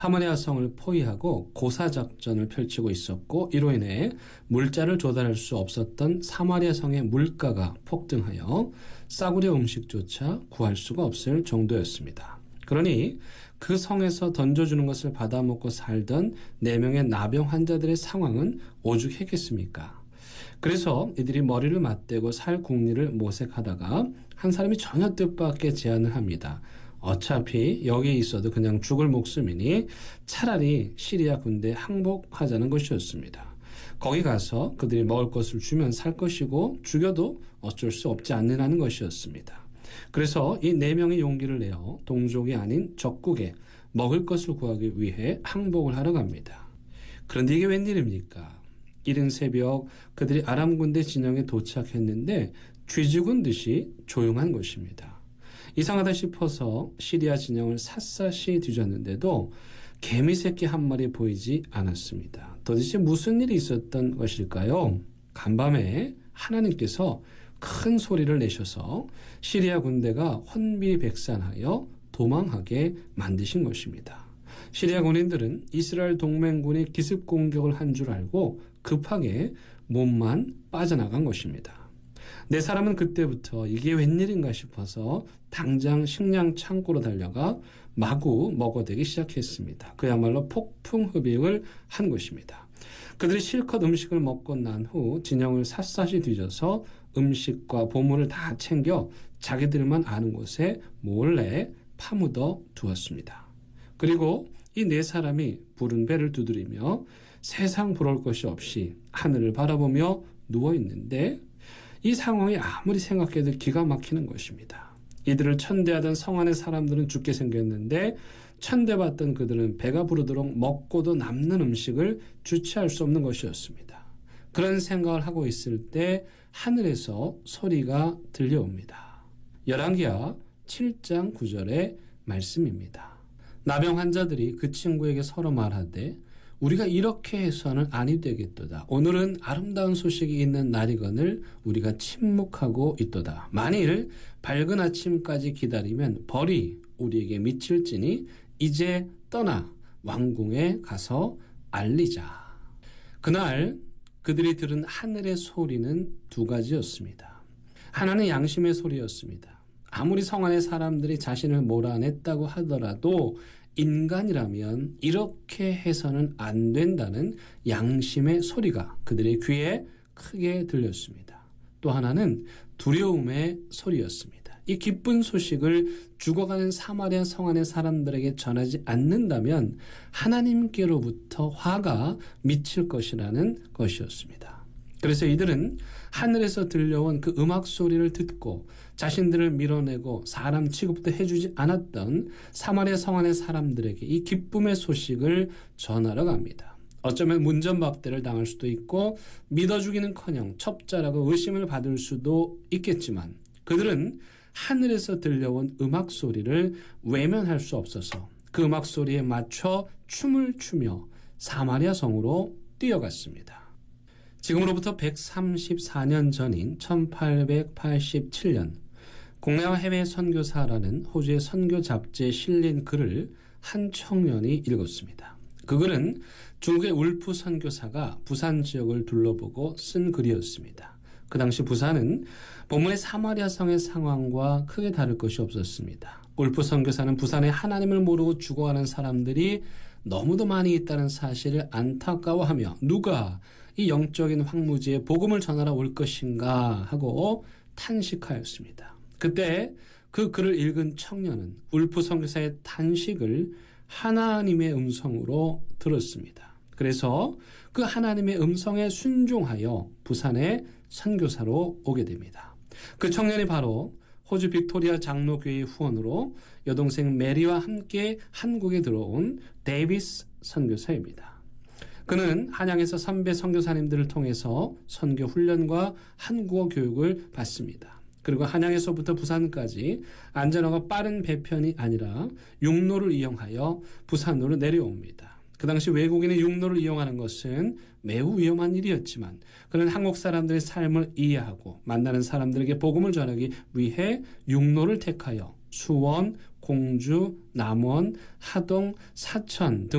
사마리아성을 포위하고 고사작전을 펼치고 있었고 이로 인해 물자를 조달할 수 없었던 사마리아성의 물가가 폭등하여 싸구려 음식조차 구할 수가 없을 정도였습니다. 그러니 그 성에서 던져주는 것을 받아먹고 살던 4명의 나병 환자들의 상황은 오죽했겠습니까? 그래서 이들이 머리를 맞대고 살 궁리를 모색하다가 한 사람이 전혀 뜻밖의 제안을 합니다. 어차피 여기에 있어도 그냥 죽을 목숨이니 차라리 시리아 군대에 항복하자는 것이었습니다. 거기 가서 그들이 먹을 것을 주면 살 것이고 죽여도 어쩔 수 없지 않느냐는 것이었습니다. 그래서 이 4명의 용기를 내어 동족이 아닌 적국에 먹을 것을 구하기 위해 항복을 하러 갑니다. 그런데 이게 웬일입니까? 이른 새벽 그들이 아람 군대 진영에 도착했는데 쥐죽은 듯이 조용한 것입니다. 이상하다 싶어서 시리아 진영을 샅샅이 뒤졌는데도 개미 새끼 한 마리 보이지 않았습니다. 도대체 무슨 일이 있었던 것일까요? 간밤에 하나님께서 큰 소리를 내셔서 시리아 군대가 혼비백산하여 도망하게 만드신 것입니다. 시리아 군인들은 이스라엘 동맹군이 기습 공격을 한 줄 알고 급하게 몸만 빠져나간 것입니다. 4사람은 그때부터 이게 웬일인가 싶어서 당장 식량 창고로 달려가 마구 먹어대기 시작했습니다. 그야말로 폭풍흡입을 한 것입니다. 그들이 실컷 음식을 먹고 난 후 진영을 샅샅이 뒤져서 음식과 보물을 다 챙겨 자기들만 아는 곳에 몰래 파묻어 두었습니다. 그리고 이 4사람이 부른 배를 두드리며 세상 부러울 것이 없이 하늘을 바라보며 누워있는데 이 상황이 아무리 생각해도 기가 막히는 것입니다. 이들을 천대하던 성 안의 사람들은 죽게 생겼는데 천대받던 그들은 배가 부르도록 먹고도 남는 음식을 주체할 수 없는 것이었습니다. 그런 생각을 하고 있을 때 하늘에서 소리가 들려옵니다. 열왕기하 7장 9절의 말씀입니다. 나병 환자들이 그 친구에게 서로 말하되 우리가 이렇게 해서는 아니 되겠도다. 오늘은 아름다운 소식이 있는 날이거늘 우리가 침묵하고 있도다. 만일 밝은 아침까지 기다리면 벌이 우리에게 미칠지니 이제 떠나 왕궁에 가서 알리자. 그날 그들이 들은 하늘의 소리는 2가지였습니다. 하나는 양심의 소리였습니다. 아무리 성 안의 사람들이 자신을 몰아냈다고 하더라도 인간이라면 이렇게 해서는 안 된다는 양심의 소리가 그들의 귀에 크게 들렸습니다. 또 하나는 두려움의 소리였습니다. 이 기쁜 소식을 죽어가는 사마리아 성 안의 사람들에게 전하지 않는다면 하나님께로부터 화가 미칠 것이라는 것이었습니다. 그래서 이들은 하늘에서 들려온 그 음악 소리를 듣고 자신들을 밀어내고 사람 취급도 해주지 않았던 사마리아 성 안의 사람들에게 이 기쁨의 소식을 전하러 갑니다. 어쩌면 문전박대를 당할 수도 있고 믿어주기는커녕 첩자라고 의심을 받을 수도 있겠지만 그들은 하늘에서 들려온 음악 소리를 외면할 수 없어서 그 음악 소리에 맞춰 춤을 추며 사마리아 성으로 뛰어갔습니다. 지금으로부터 134년 전인 1887년 국내와 해외 선교사라는 호주의 선교 잡지에 실린 글을 한 청년이 읽었습니다. 그 글은 중국의 울프 선교사가 부산 지역을 둘러보고 쓴 글이었습니다. 그 당시 부산은 본문의 사마리아 성의 상황과 크게 다를 것이 없었습니다. 울프 선교사는 부산에 하나님을 모르고 죽어가는 사람들이 너무도 많이 있다는 사실을 안타까워하며 누가 이 영적인 황무지에 복음을 전하러 올 것인가 하고 탄식하였습니다. 그때 그 글을 읽은 청년은 울프 선교사의 탄식을 하나님의 음성으로 들었습니다. 그래서 그 하나님의 음성에 순종하여 부산에 선교사로 오게 됩니다. 그 청년이 바로 호주 빅토리아 장로교회 후원으로 여동생 메리와 함께 한국에 들어온 데이비스 선교사입니다. 그는 한양에서 선배 선교사님들을 통해서 선교 훈련과 한국어 교육을 받습니다. 그리고 한양에서부터 부산까지 안전하고 빠른 배편이 아니라 육로를 이용하여 부산으로 내려옵니다. 그 당시 외국인의 육로를 이용하는 것은 매우 위험한 일이었지만 그는 한국 사람들의 삶을 이해하고 만나는 사람들에게 복음을 전하기 위해 육로를 택하여 수원, 공주, 남원, 하동, 사천 등